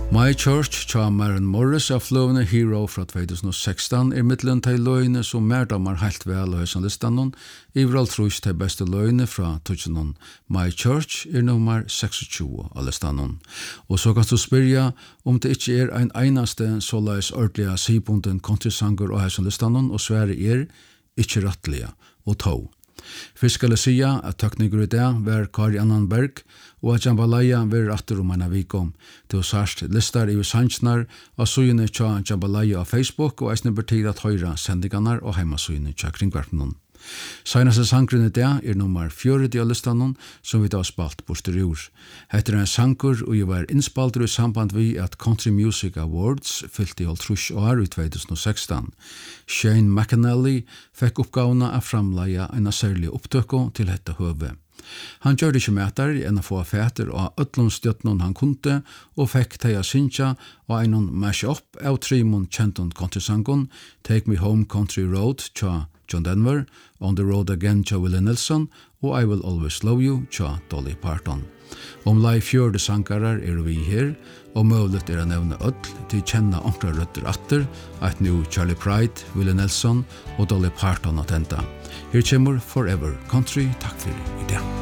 My Church, tja Maren Morris av fløvende Hero fra 2016 mittlen til løgene som merdamar helt vel og høysan listanon, iverall trus til beste løgene fra tutsjonon. My Church nummer 26 av listanon. Og så kan du spyrja om det ikke ein einaste såleis ordentliga sibunden countrysanger og høysan listanon, og svære ikke rattliga og tog. Først skal jeg si at tekniker i dag var Kari Annanberg, og at Jambalaya var atter om en vikom. Det var sørst listar i sannsnar av søgjene tja Jambalaya av Facebook, og eisne betyr at høyra sendingarna og heimasøgjene tja kringvarpnen. Seinaste sangren i dag nummer 4 av listanon, som vi da spalt posterior. Heter en sangur, og jeg var innspalter i samband vi at Country Music Awards fyllt i 30 år i 2016. Shane McAnally fikk oppgavene av framleia en særlig opptøkko til dette høve. Han gjør det ikke mætar enn å få feter av øtlundstjøtnen han kunde, og fikk teia synsja og einon mash-up av trimon kjenton countrysangon, Take Me Home Country Road tja John Denver, On the Road Again tja Willie Nelson, og I Will Always Love You tja Dolly Parton. Live fjørde sangarar vi her, og møvlet nevne ødl til kjenne onkra røtter atter, at nu Charlie Pride, Willie Nelson og Dolly Parton at enda. Her kommer Forever Country. Takk for i dag.